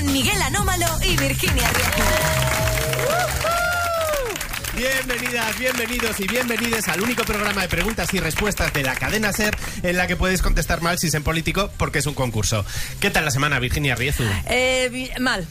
con Miguel Anómalo y Virginia Rieju. Bienvenidas, bienvenidos y bienvenides al único programa de preguntas y respuestas de la cadena SER en la que podéis contestar mal si es en político porque es un concurso. ¿Qué tal la semana, Virginia Riezu? Mal.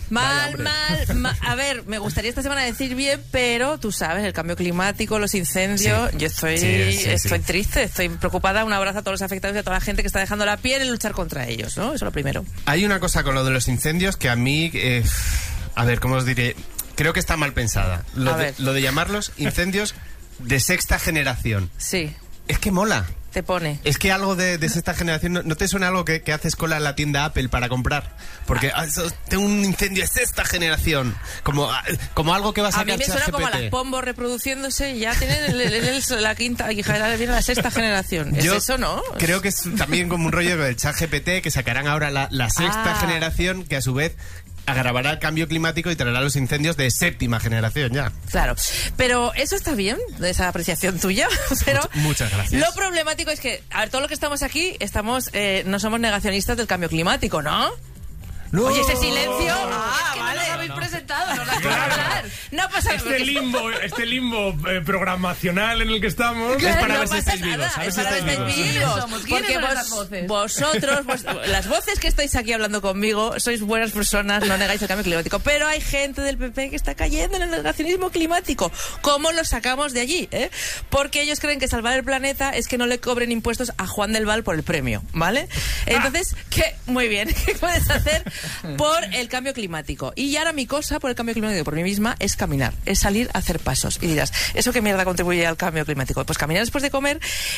A ver, me gustaría esta semana decir bien, pero tú sabes, el cambio climático, los incendios, sí. Yo estoy triste, estoy preocupada. Un abrazo a todos los afectados y a toda la gente que está dejando la piel en luchar contra ellos, ¿no? Eso es lo primero. Hay una cosa con lo de los incendios que a mí, a ver, ¿cómo os diré? Creo que está mal pensada. Lo de llamarlos incendios de sexta generación. Sí. Es que mola. Te pone. Es que algo de sexta generación, ¿no te suena algo que haces cola en la tienda Apple para comprar? Porque tengo un incendio de sexta generación. Como algo que vas a sacar. A mí me suena como a las pombos reproduciéndose y ya tienen la quinta, viene la sexta generación. ¿Es eso, no? Creo que es también como un rollo del ChatGPT, que sacarán ahora la sexta generación, que a su vez agravará el cambio climático y traerá los incendios de séptima generación ya. Claro, pero eso está bien, esa apreciación tuya, pero muchas gracias. Lo problemático es que, a ver, todos los que estamos aquí no somos negacionistas del cambio climático, ¿no? No. Oye, ese silencio. Es que vale, no nos habéis presentado, no las puedo hablar. No pasa nada. Este limbo programacional en el que estamos es para ver si estáis vivos. Es para ver si estáis vivos. Porque vosotros, las voces que estáis aquí hablando conmigo, sois buenas personas, no negáis el cambio climático. Pero hay gente del PP que está cayendo en el negacionismo climático. ¿Cómo los sacamos de allí? Porque ellos creen que salvar el planeta es que no le cobren impuestos a Juan del Val por el premio, ¿vale? Entonces, muy bien, ¿qué puedes hacer por el cambio climático? Y ahora mi cosa por el cambio climático por mí misma es caminar, es salir a hacer pasos. Y dirás, ¿eso qué mierda contribuye al cambio climático? Pues caminar después de comer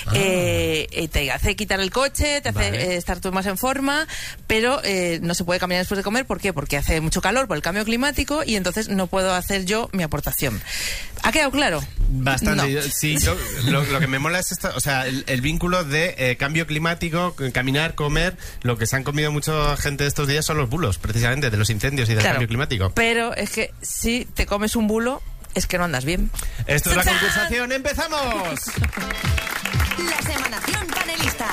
te hace quitar el coche, te hace estar tú más en forma, pero no se puede caminar después de comer. ¿Por qué? Porque hace mucho calor por el cambio climático y entonces no puedo hacer yo mi aportación. ¿Ha quedado claro? Bastante. No. Sí, lo que me mola es el vínculo de cambio climático, caminar, comer. Lo que se han comido mucha gente estos días son los bulos, precisamente, de los incendios y del cambio climático. Pero es que si te comes un bulo, es que no andas bien. Esto es la concursación. ¡Empezamos! La semanación panelista.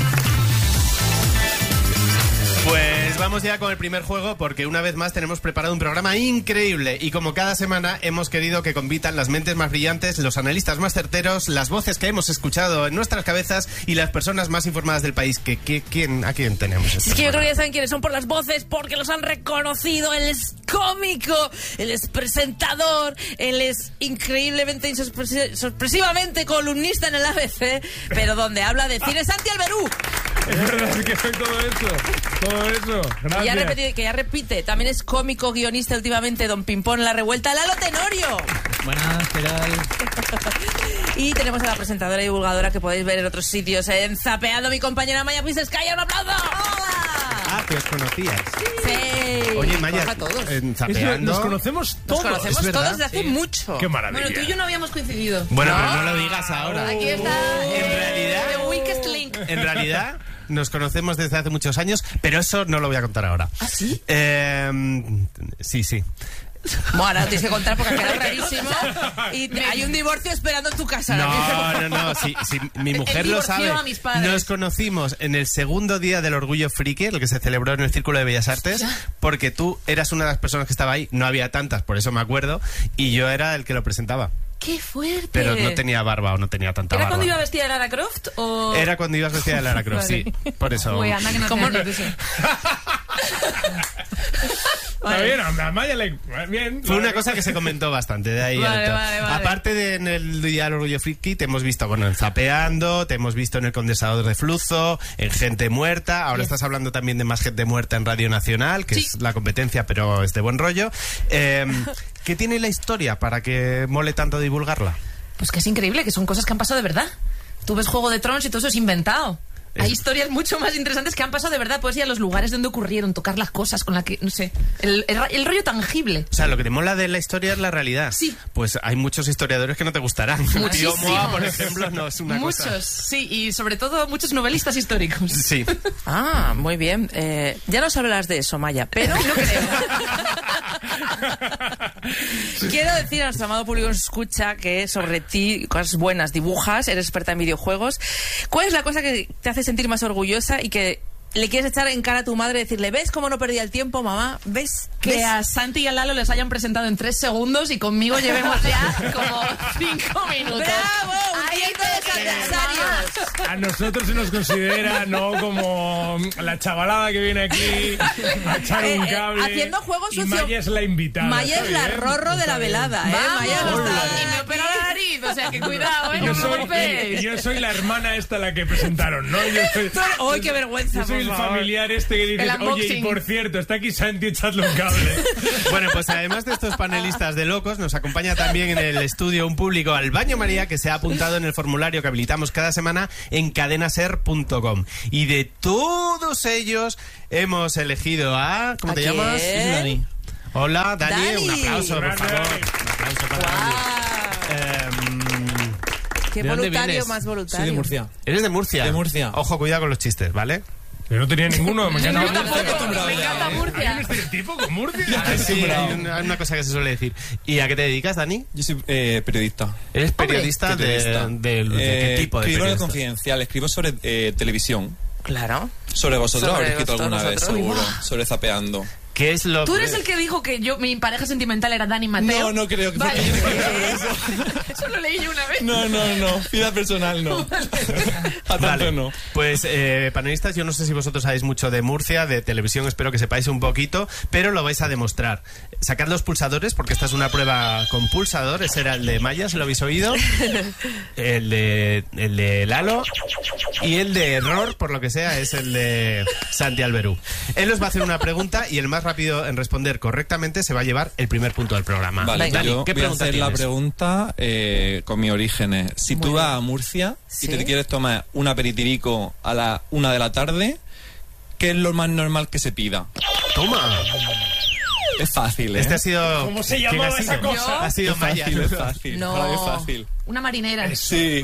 Pues vamos ya con el primer juego, porque una vez más tenemos preparado un programa increíble y como cada semana hemos querido que compitan las mentes más brillantes, los analistas más certeros, las voces que hemos escuchado en nuestras cabezas y las personas más informadas del país. ¿A quién tenemos? Es que yo creo que ya saben quiénes son por las voces, porque los han reconocido. Él es cómico, él es presentador, él es increíblemente sorpresivamente columnista en el ABC, pero donde habla de cine, Santi Alberú. Es verdad que soy todo eso. Gracias. Que ya repite. También es cómico, guionista últimamente, Don Pimpón en La Revuelta, Lalo Tenorio. Buenas, ¿qué tal? Y tenemos a la presentadora y divulgadora que podéis ver en otros sitios en Zapeando, mi compañera Maya Pisescaya. ¡Un aplauso! ¡Hola! Que os conocías. Sí. Oye, Maya, en Zapeando nos conocemos todos. Nos conocemos todos desde hace mucho. Qué maravilla. Bueno, tú y yo no habíamos coincidido. Bueno, pero no lo digas ahora. Aquí está. The weakest link. En realidad nos conocemos desde hace muchos años, pero eso no lo voy a contar ahora. ¿Ah, sí? Sí. Bueno, tienes que contar porque ha quedado rarísimo. Y hay un divorcio esperando en tu casa. No. Si mi mujer lo sabe. Nos conocimos en el segundo día del Orgullo Friki, el que se celebró en el Círculo de Bellas Artes, porque tú eras una de las personas que estaba ahí. No había tantas, por eso me acuerdo. Y yo era el que lo presentaba. ¡Qué fuerte! Pero no tenía barba o no tenía tanta barba. ¿Era cuando iba vestida de Lara Croft o...? Era cuando ibas vestida de Lara Croft, vale. sí. Por eso... Uy, anda que no ¿Cómo? te eso. Está bien, a Maya le... Bien. Fue una cosa que se comentó bastante de ahí. Vale. Aparte de en el Día del Orgullo Friki, te hemos visto en Zapeando, te hemos visto en el Condensador de Flujo, en Gente Muerta. Ahora estás hablando también de Más Gente Muerta en Radio Nacional, que es la competencia, pero es de buen rollo. ¿Qué tiene la historia para que mole tanto divulgarla? Pues que es increíble, que son cosas que han pasado de verdad. Tú ves Juego de Tronos y todo eso es inventado. Hay historias mucho más interesantes que han pasado de verdad. Puedes ir a los lugares donde ocurrieron, tocar las cosas con la que, no sé, el rollo tangible. O sea, lo que te mola de la historia es la realidad. Sí. Pues hay muchos historiadores que no te gustarán. Tío Moa, por ejemplo, no es una cosa. Muchos, sí, y sobre todo muchos novelistas históricos. Sí. Ah, muy bien. Ya nos hablarás de eso, Maya, pero no creo. Quiero decir a nuestro amado público que nos escucha que sobre ti, cosas buenas, dibujas, eres experta en videojuegos. ¿Cuál es la cosa que te hace sentir más orgullosa y que le quieres echar en cara a tu madre y decirle, ¿ves cómo no perdía el tiempo, mamá? ¿Ves? Que a Santi y a Lalo les hayan presentado en 3 segundos y conmigo llevemos ya como 5 minutos. ¡Bravo! Ahí ¡100 aniversarios! A nosotros se nos considera, ¿no? Como la chavalada que viene aquí a echar un cable. Haciendo juegos y Maya es la invitada. Maya es la Rorro de la velada, Maya ¡Vamos! no está... Y me opera la nariz, o sea que cuidado, no me golpees. Yo soy la hermana esta la que presentaron, ¿no? ¡Ay, qué vergüenza! Yo soy el familiar este que dice, oye, y por cierto, está aquí Santi, echadle un cable. Bueno, pues además de estos panelistas de locos, nos acompaña también en el estudio un público al baño María que se ha apuntado en el formulario que habilitamos cada semana en cadenaser.com. Y de todos ellos hemos elegido a... ¿Cómo te llamas? Dani. Hola, Dani. Un aplauso, por favor. Dani. Un aplauso para Dani. Qué ¿De dónde voluntario vienes? más voluntario. Soy de Murcia. ¿Eres de Murcia? De Murcia. Ojo, cuidado con los chistes, ¿vale? Yo no tenía ninguno. Me encanta Me encanta ¿Hay Murcia. un estereotipo con Murcia? Sí, hay una cosa que se suele decir. ¿Y a qué te dedicas, Dani? Yo soy periodista. ¿Eres periodista de qué tipo de escribo en el periodista? Confidencial, escribo sobre televisión. Claro. Sobre vosotros Sobre habréis escrito alguna vez, nosotros. seguro. Sobre Zapeando. ¿Qué es lo Tú eres el que dijo que mi pareja sentimental era Dani Mateo. No creo que Vale. fue Eso lo leí yo una vez. No. Vida personal, no. A tanto Vale, no. pues panelistas, yo no sé si vosotros sabéis mucho de Murcia, de televisión, espero que sepáis un poquito, pero lo vais a demostrar. Sacad los pulsadores, porque esta es una prueba con pulsador. Ese era el de Maya, si lo habéis oído. El de Lalo. Y el de Error, por lo que sea, es el de Santi Alberú. Él os va a hacer una pregunta y el más rápido en responder correctamente se va a llevar el primer punto del programa. Vale, Dani, yo ¿qué voy a pregunta hacer la tienes? pregunta con mis orígenes. Si tú vas a Murcia ¿Sí? y te quieres tomar un aperitivico a la 1 de la tarde, ¿qué es lo más normal que se pida? Toma. Es fácil, ¿eh? Este ha sido... ¿Cómo se ¿quién llamaba ha sido? esa cosa? Ha sido Es Maya. fácil, es fácil. No. Para mí es fácil. Una marinera. Sí.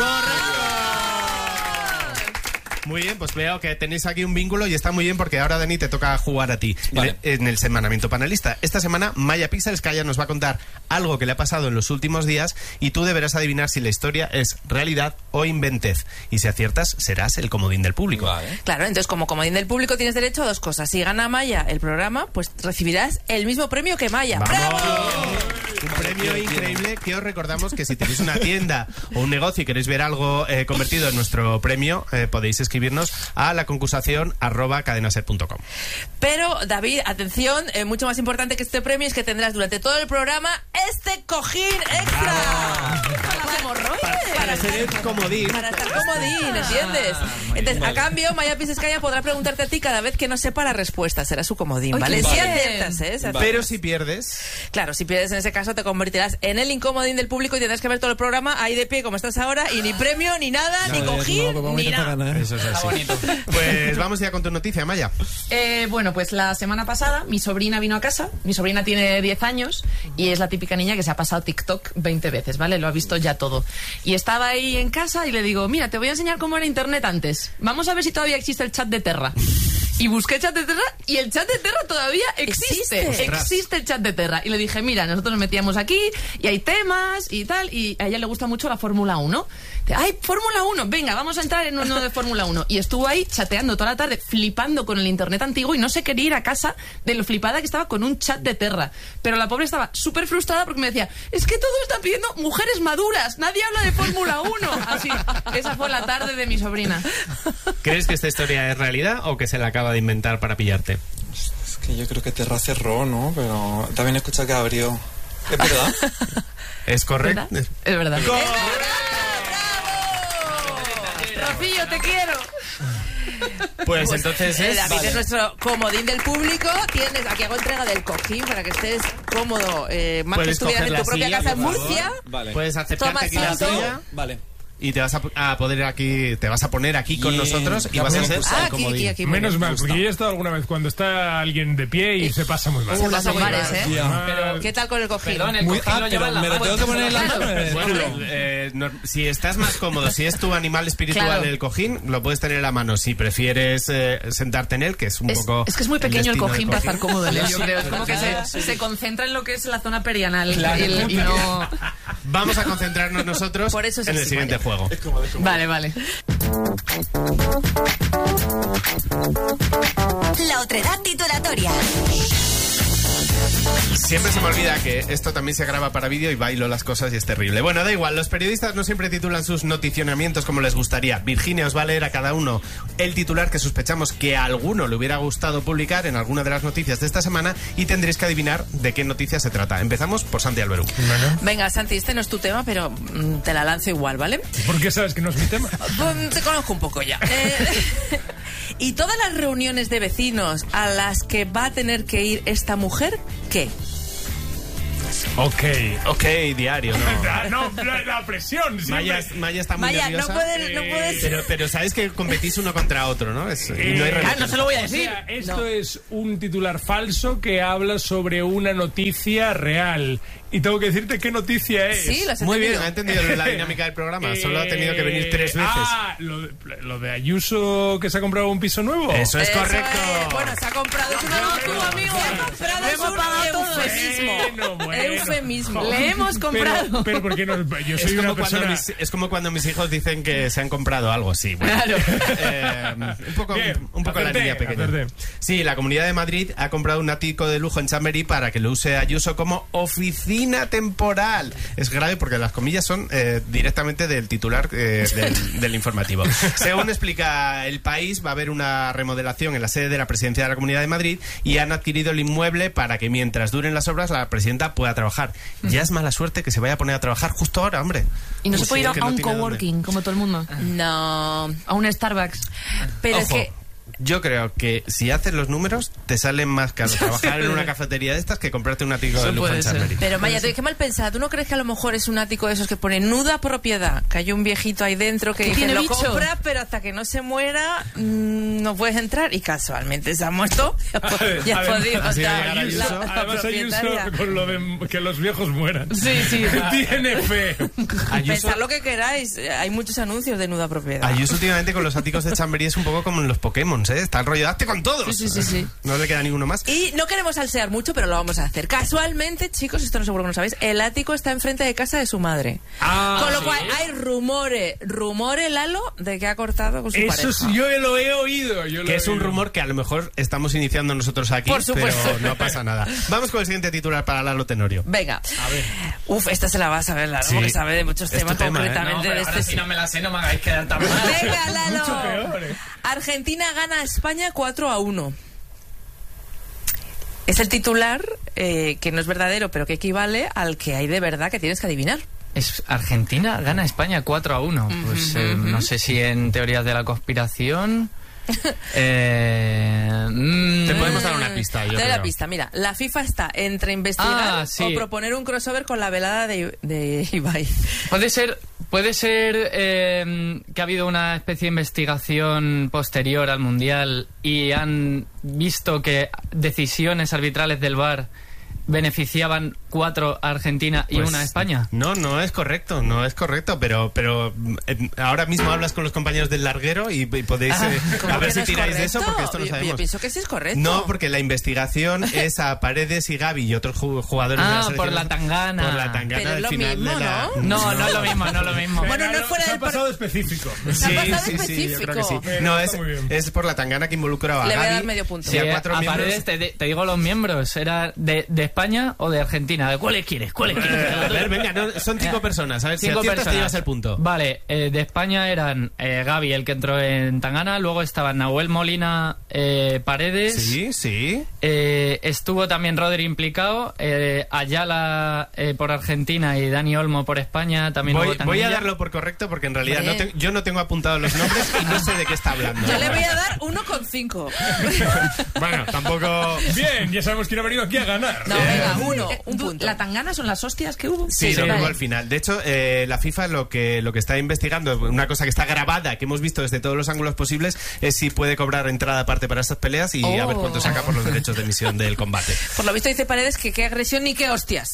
Muy bien, pues veo que tenéis aquí un vínculo y está muy bien porque ahora, Dani, te toca jugar a ti Vale. en el semanamiento panelista. Esta semana Maya Pixelskaya nos va a contar algo que le ha pasado en los últimos días y tú deberás adivinar si la historia es realidad o inventez. Y si aciertas, serás el comodín del público. Vale. Claro, entonces como comodín del público tienes derecho a 2 cosas. Si gana Maya el programa, pues recibirás el mismo premio que Maya. ¡Vamos! ¡Bravo! Un premio increíble que os recordamos que si tenéis una tienda o un negocio y queréis ver algo convertido en nuestro premio, podéis escribirnos a la concursación @cadenaser.com. Pero, David, atención, mucho más importante que este premio es que tendrás durante todo el programa este cojín extra. Para hemorroides. Para ser el comodín. Para estar comodín, ¿entiendes? Entonces, a cambio, Maya Pixelskaya podrá preguntarte a ti cada vez que no sepa la respuesta. Será su comodín, Ay, ¿vale? qué Si bien. aciertas, ¿eh? Si Pero si pierdes... Claro, si pierdes en ese caso te convertirás en el incomodín del público y tendrás que ver todo el programa ahí de pie como estás ahora y ni premio, ni nada, ni cojín, ni nada. Eso es así. Pues vamos ya con tu noticia, Maya. Bueno, pues la semana pasada mi sobrina vino a casa. Mi sobrina tiene 10 años y es la típica niña que se ha pasado TikTok 20 veces, ¿vale? Lo ha visto ya todo. Y estaba ahí en casa y le digo, mira, te voy a enseñar cómo era internet antes. Vamos a ver si todavía existe el chat de Terra. Y busqué chat de Terra y el chat de Terra todavía existe. Existe el chat de Terra. Y le dije, mira, nosotros nos metíamos aquí y hay temas y tal. Y a ella le gusta mucho la Fórmula 1. ¡Ay, Fórmula 1! Venga, vamos a entrar en uno de Fórmula 1. Y estuvo ahí chateando toda la tarde, flipando con el internet antiguo y no se quería ir a casa de lo flipada que estaba con un chat de Terra. Pero la pobre estaba súper frustrada porque me decía, es que todo está pidiendo mujeres maduras. Nadie habla de Fórmula 1. Así, esa fue la tarde de mi sobrina. ¿Crees que esta historia es realidad o que se la acaba de inventar para pillarte? Es que yo creo que Terra cerró, ¿no? Pero también he escuchado que abrió. ¿Es verdad? ¿Es correcto? ¿Verdad? Es verdad. Rocío, te quiero. Pues entonces es... David es nuestro comodín del público. Tienes, aquí hago entrega del cojín para que estés cómodo. Más que Puedes estuvieras coger en la tu propia silla, casa en por favor. Murcia. Vale. Puedes acercarte Toma aquí a la asiento. silla Vale. y te vas a poder aquí, te vas a poner aquí con Bien. nosotros y Ya vas a podemos ser pulsar el Aquí, comodín. aquí. Menos mal, porque yo he estado alguna vez cuando está alguien de pie y se pasa muy mal. Se pasa muy bares, mal, ¿eh? Pero ¿Qué tal con el cojín? Perdón, el Muy cojín lo lleva en la me lo mano. tengo que poner en la Claro. mano. Bueno, si estás más cómodo, si es tu animal espiritual Claro. el cojín, lo puedes tener en la mano. Si prefieres sentarte en él, que es un poco... Es que es muy pequeño el destino del cojín para estar cómodo en él, yo creo. Es como que se concentra en lo que es la zona perianal y no... Vamos a concentrarnos nosotros Por eso es en el así, siguiente Maya. juego. Vale, vale. La otredad titulatoria. Siempre se me olvida que esto también se graba para vídeo y bailo las cosas y es terrible. Bueno, da igual, los periodistas no siempre titulan sus noticionamientos como les gustaría. Virginia os va a leer a cada uno el titular que sospechamos que a alguno le hubiera gustado publicar en alguna de las noticias de esta semana y tendréis que adivinar de qué noticia se trata. Empezamos por Santi Alberú. Bueno. Venga, Santi, este no es tu tema, pero te la lanzo igual, ¿vale? ¿Por qué sabes que no es mi tema? Te conozco un poco ya. ¿Y todas las reuniones de vecinos a las que va a tener que ir esta mujer, qué? Ok, diario, ¿no? No, la presión. Maya está muy nerviosa. No puedes. Pero sabes que competís uno contra otro, ¿no? Y no hay remedio. No se lo voy a decir. O sea, esto es un titular falso que habla sobre una noticia real. Y tengo que decirte qué noticia es. Sí, lo has Muy bien, entendido. ha entendido la dinámica del programa. Solo ha tenido que venir 3 veces. Lo de Ayuso que se ha comprado un piso nuevo. Eso es correcto. Bueno, se ha comprado. Es tu amigo. Se ha comprado. Hemos pagado todo. Eufemismo. Eufemismo. Le hemos comprado. Pero ¿por qué no? Yo soy una persona... Es como cuando mis hijos dicen que se han comprado algo así. Bueno, Claro. un poco la línea pequeña. Sí, la Comunidad de Madrid ha comprado un ático de lujo en Chamberí para que lo use Ayuso como oficina temporal. Es grave porque las comillas son directamente del titular del informativo. Según explica El País, va a haber una remodelación en la sede de la Presidencia de la Comunidad de Madrid y han adquirido el inmueble para que mientras duren las obras la presidenta pueda trabajar. Ya es mala suerte que se vaya a poner a trabajar justo ahora, hombre. Y no se puede ir que a no un tiene coworking, como todo el mundo. No. A un Starbucks. Pero es Ojo. que. Yo creo que si haces los números, te salen más caro trabajar en una cafetería de estas que comprarte un ático de lujo en Chamberí. Pero Maya, qué mal pensado. ¿Tú no crees que a lo mejor es un ático de esos que pone nuda propiedad? Que hay un viejito ahí dentro que dice, tiene lo bicho. compra, pero hasta que no se muera no puedes entrar. Y casualmente se ha muerto. Ya Además, podía así estar llegar a Ayuso. Además Ayuso propietaria. con lo de que los viejos mueran. Sí. Tiene fe. Pensad lo que queráis. Hay muchos anuncios de nuda propiedad. Ayuso últimamente con los áticos de Chamberí es un poco como en los Pokémon, ¿eh? Está el rollo, date con todos. Sí. No le queda ninguno más. Y no queremos salsear mucho, pero lo vamos a hacer. Casualmente, chicos, esto no seguro que no sabéis, el ático está enfrente de casa de su madre. Con lo cual hay rumores, Lalo, de que ha cortado con su pareja. Eso yo lo he oído. Que es un rumor que a lo mejor estamos iniciando nosotros aquí, Por supuesto. pero no pasa nada. Vamos con el siguiente titular para Lalo Tenorio. Venga. A ver. Uf, esta se la va a saber, Lalo, Sí. porque sabe de muchos Es tu temas, tema, ¿eh? concretamente de este. Si no me la sé, no me hagáis quedar tan mal. Venga, Lalo. Mucho peor, Argentina gana a España 4-1. Es el titular que no es verdadero, pero que equivale al que hay de verdad que tienes que adivinar. Es Argentina gana a España 4-1. Pues no sé si en teorías de la conspiración. Te podemos dar una pista, yo Te doy creo. la pista, mira, la FIFA está entre investigar sí. o proponer un crossover con la velada de Ibai. Puede ser que ha habido una especie de investigación posterior al Mundial y han visto que decisiones arbitrales del VAR beneficiaban 4 a Argentina y Pues, 1 a España. No es correcto, pero ahora mismo hablas con los compañeros del larguero y podéis a ver si tiráis de eso, porque esto no sabemos. Yo pienso que sí es correcto. No, porque la investigación es a Paredes y Gavi y otros jugadores de la selección. Por la tangana. Por la tangana Pero es del lo final mismo, de la... No es lo mismo. Bueno, no es fuera Se del ha pasado específico. Se ha pasado Sí, yo específico. creo que sí. Pero No, está muy bien. es por la tangana que involucraba a Le voy a Gavi. dar medio punto. Sí, Sí, a 4 a miembros. Paredes te digo los miembros. ¿Era de España o de Argentina? ¿De cuáles quieres? A ver, venga, son 5 personas. A ver, si 5 aciertas te personas. llevas el punto. Vale, de España eran Gavi, el que entró en Tangana, luego estaban Nahuel Molina, Paredes. Sí. Estuvo también Rodri implicado, Ayala por Argentina y Dani Olmo por España. También hubo Voy a Tanguilla. darlo por correcto porque en realidad Hombre. yo no tengo apuntados los nombres y no sé de qué está hablando. Yo le voy a dar 1,5. Bueno, tampoco... Bien, ya sabemos quién ha venido aquí a ganar. No, venga, un punto. ¿La tangana son las hostias que hubo? Sí, Sí, lo vale. hubo al final. De hecho, la FIFA lo que está investigando, una cosa que está grabada, que hemos visto desde todos los ángulos posibles, es si puede cobrar entrada aparte para estas peleas y a ver cuánto saca por los derechos de emisión del combate. Por lo visto dice Paredes que qué agresión ni qué hostias.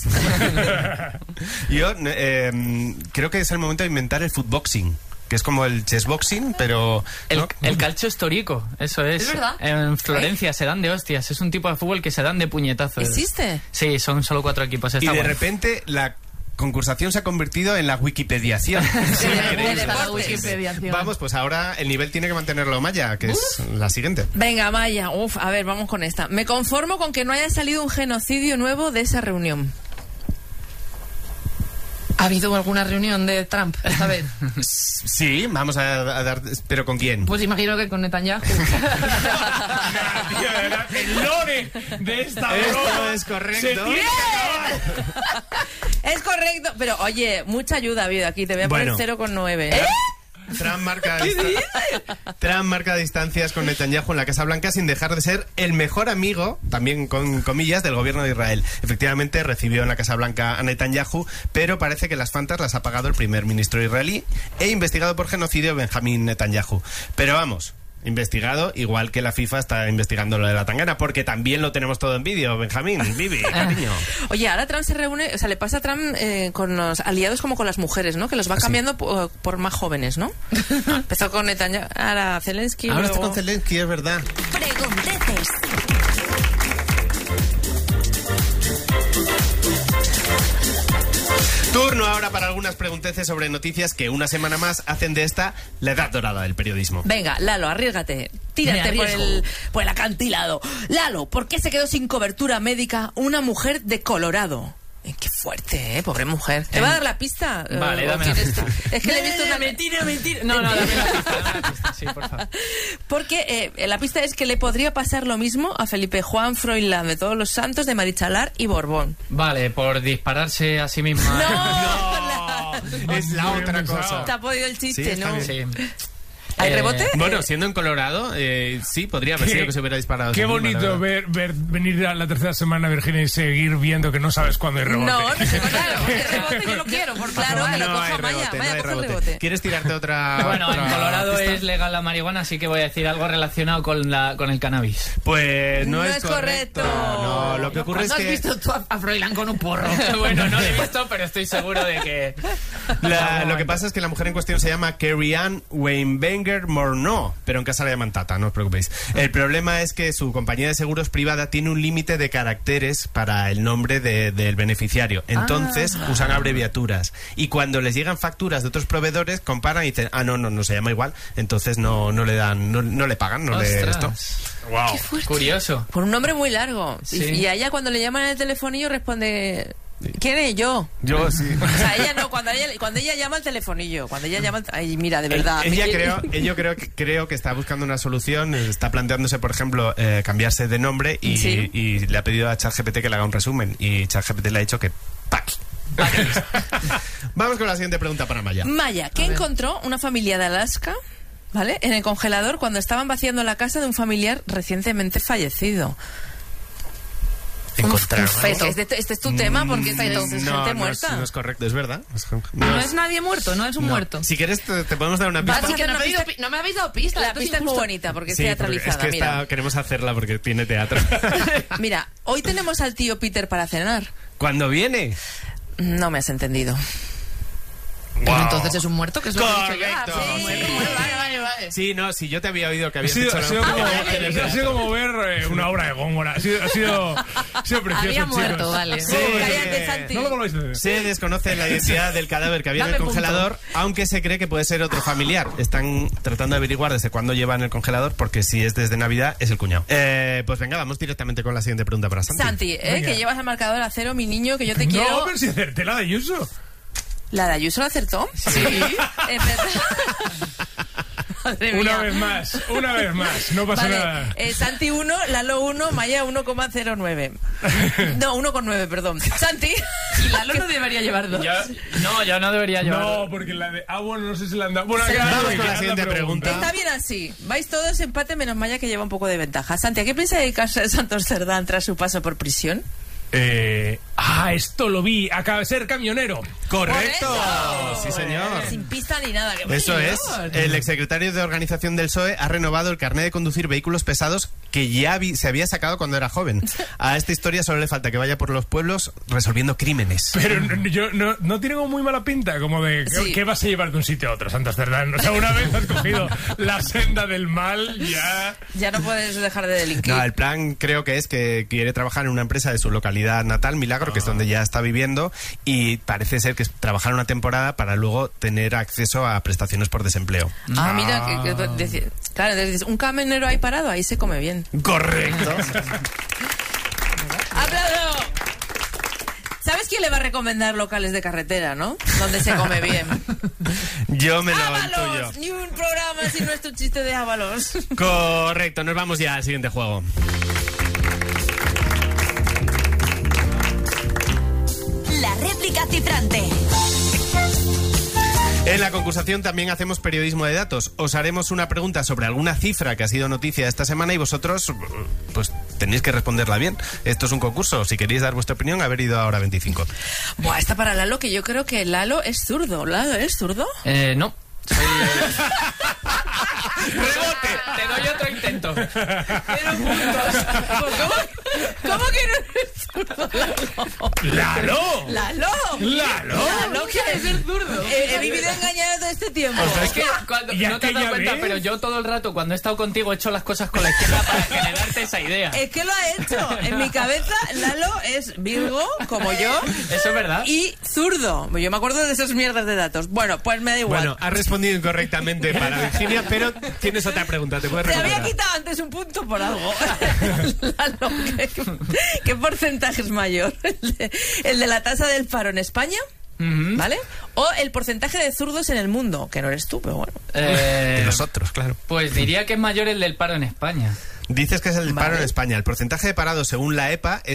Yo creo que es el momento de inventar el footboxing, que es como el chessboxing, pero... ¿no? El calcio histórico, eso es. ¿Es verdad? En Florencia se dan de hostias. Es un tipo de fútbol que se dan de puñetazos. ¿Existe? Sí, son solo 4 equipos. Y Está de bueno. repente la concursación se ha convertido en la Wikipediación. Sí, la Wikipediación. Vamos, pues ahora el nivel tiene que mantenerlo Maya, que es la siguiente. Venga, Maya, a ver, vamos con esta. Me conformo con que no haya salido un genocidio nuevo de esa reunión. ¿Ha habido alguna reunión de Trump esta vez? Sí, vamos a dar... ¿Pero con quién? Pues imagino que con Netanyahu. El lore de esta Esto es correcto. Es correcto, pero oye, mucha ayuda ha habido aquí. Te voy a poner 0,9. Trump marca distancias con Netanyahu en la Casa Blanca sin dejar de ser el mejor amigo, también con comillas, del gobierno de Israel. Efectivamente, recibió en la Casa Blanca a Netanyahu, pero parece que las fantas las ha pagado el primer ministro israelí e investigado por genocidio Benjamín Netanyahu. Pero vamos... Investigado, igual que la FIFA está investigando lo de la tangana, porque también lo tenemos todo en vídeo, Benjamín, Vivi, cariño. Oye, ahora Trump se reúne, o sea, le pasa a Trump con los aliados como con las mujeres, ¿no? Que los va cambiando por más jóvenes, ¿no? Empezó con Netanyahu, ahora Zelensky. Ahora luego... está con Zelensky, es verdad. Pregunteces. Turno ahora para algunas pregunteces sobre noticias que una semana más hacen de esta la edad dorada del periodismo. Venga, Lalo, arriesgate. Tírate por el acantilado. Lalo, ¿por qué se quedó sin cobertura médica una mujer de Colorado? Qué fuerte, pobre mujer. ¿Te va a dar la pista? Vale, dame la pista. Es que le he visto una... Mentira. No, dame la pista, sí, por favor. Porque la pista es que le podría pasar lo mismo a Felipe Juan Froilán de Todos los Santos, de Marichalar y Borbón. Vale, por dispararse a sí misma. No, es la otra cosa. Te ha podido el chiste, Sí, ¿no? Sí. ¿Hay rebote? Bueno, siendo en Colorado, sí, podría haber sido que se hubiera disparado. Qué bonito ver venir a la tercera semana, Virginia, y seguir viendo que no sabes cuándo hay rebote. No, claro, el rebote yo lo quiero, por claro, que lo coja Maya. Maya, coge el rebote. ¿Quieres tirarte otra? Bueno, otra en Colorado pista? es legal la marihuana, así que voy a decir algo relacionado con el cannabis. Pues no es correcto. No, lo que ocurre es ¿No has que... visto tú a Froilán con un porro? Bueno, no lo he visto, pero estoy seguro de que... Lo que pasa es que la mujer en cuestión se llama Carrie Ann Weinberger Morneau, pero en casa la llaman Tata, no os preocupéis. El problema es que su compañía de seguros privada tiene un límite de caracteres para el nombre del beneficiario. Entonces usan abreviaturas. Y cuando les llegan facturas de otros proveedores, comparan y dicen, no se llama igual. Entonces no le dan, no le pagan, no le esto. Wow, curioso. Por un nombre muy largo. Sí. Y a ella cuando le llaman en el telefonillo responde... ¿Quién es? Yo. Yo sí. O sea, ella no, cuando ella llama al telefonillo, cuando ella llama... Ay, mira, de verdad. Creo que está buscando una solución, está planteándose, por ejemplo, cambiarse de nombre y le ha pedido a ChatGPT que le haga un resumen y ChatGPT le ha dicho que... ¡Pac! Vamos con la siguiente pregunta para Maya. Maya, ¿qué encontró una familia de Alaska, ¿vale?, en el congelador cuando estaban vaciando la casa de un familiar recientemente fallecido? Encontrar, un feto. Este es tu tema porque es gente muerta. No es correcto, es verdad. No es nadie muerto, no es un muerto. Si quieres te podemos dar una pista. Porque no me habéis dado pista. La pista es muy bonita porque es Sí, teatralizada. Es que queremos hacerla porque tiene teatro. Mira, hoy tenemos al tío Peter para cenar. ¿Cuándo viene? No me has entendido. Pero entonces es un muerto, que es lo que he dicho yo. Correcto. Vale. Sí, no, si yo te había oído que Ha habías sido, dicho ha sido como ver una obra de Góngora. Ha sido precioso, Había muerto, chicos. vale. Sí. Cállate, Santi. No lo volváis a hacer. Se desconoce la identidad del cadáver que había en el Dame punto. congelador, aunque se cree que puede ser otro familiar. Están tratando de averiguar desde cuándo lleva en el congelador, porque si es desde Navidad, es el cuñado. Pues venga, vamos directamente con la siguiente pregunta para Santi. Santi, que llevas el marcador a 0, mi niño, que yo te quiero. No, pero si acerté la de Ayuso. ¿La de Ayuso la acertó? Sí. Es verdad. Madre Una mía. vez más. No pasa nada. Vale, Santi 1, Lalo 1, Maya 1,09. No, 1,9, perdón. Santi. Y Lalo no debería llevar 2. Yo no debería llevar. No, porque la de... bueno, no sé si la han dado. Bueno, Sí. Vamos con la siguiente pregunta. Está bien así. Vais todos empate menos Maya, que lleva un poco de ventaja. Santi, ¿a qué piensa dedicarse Santos Cerdán tras su paso por prisión? Esto lo vi. Acaba de ser camionero. ¡Correcto! Sí, señor. Sin pista ni nada. ¡Qué Eso bonito! es. El exsecretario de Organización del PSOE ha renovado el carné de conducir vehículos pesados que ya se había sacado cuando era joven. A esta historia solo le falta que vaya por los pueblos resolviendo crímenes. Pero no tiene como muy mala pinta, como de ¿qué vas a llevar de un sitio a otro, Santos Cerdán? O sea, una vez has cogido la senda del mal, ya no puedes dejar de delinquir. No, el plan creo que es que quiere trabajar en una empresa de su localidad natal, Milagro, que es donde ya está viviendo, y parece ser que es trabajar una temporada para luego tener acceso a prestaciones por desempleo. Mira, claro, dices, un camionero ahí parado, ahí se come bien. Correcto. ¡Aplauso! ¿Sabes quién le va a recomendar locales de carretera, no? Donde se come bien. Yo me lo ¡Ábalos! intuyo. Ni un programa sin nuestro chiste de Ábalos. Correcto, nos vamos ya al siguiente juego. La réplica cifrante. En la concursación también hacemos periodismo de datos. Os haremos una pregunta sobre alguna cifra que ha sido noticia esta semana y vosotros pues tenéis que responderla bien. Esto es un concurso. Si queréis dar vuestra opinión, haber ido a Hora 25. Buah, esta para Lalo, que yo creo que Lalo es zurdo. ¿Lalo es zurdo? No. ¡Rebote! Te doy otro intento. Pero puntos. ¿Cómo que no eres zurdo, ¡Lalo! ¡Lalo! ¡Lalo! ¿Quieres ser zurdo? He vivido engañado todo este tiempo. Es que cuando, no te has dado cuenta, pero yo todo el rato cuando he estado contigo he hecho las cosas con la izquierda para generarte esa idea. Es que lo ha hecho. En mi cabeza, Lalo es Virgo, como yo. Eso es verdad. Y zurdo. Yo me acuerdo de esas mierdas de datos. Bueno, pues me da igual. Bueno, has respondido incorrectamente para Virginia, pero tienes otra pregunta. ¿Te puedes Te recuperar? había quitado antes un punto por algo. Lalo, ¿qué porcentaje es mayor? ¿El de la tasa del paro en España? ¿Vale? O el porcentaje de zurdos en el mundo, que no eres tú, pero bueno. De los otros, claro. Pues diría que es mayor el del paro en España. Dices que es el paro en España. El porcentaje de parados según la EPA